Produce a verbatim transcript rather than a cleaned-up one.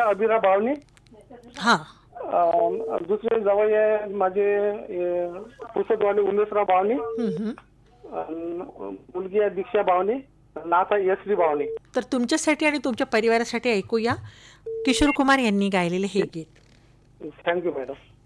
अभिरा बावनी. हां. अं, दुसरे जवळ आहे माझे अं, पुसदवाले उमेशराव बावनी. हं, हं. अं, मुलगी आहे दीक्षा बावनी. नाथ आहे यश्री बावनी. तर तुमच्यासाठी आणि तुमच्या परिवारासाठी ऐकूया किशोर कुमार यांनी गायलेले हे गीत. Thank you madam.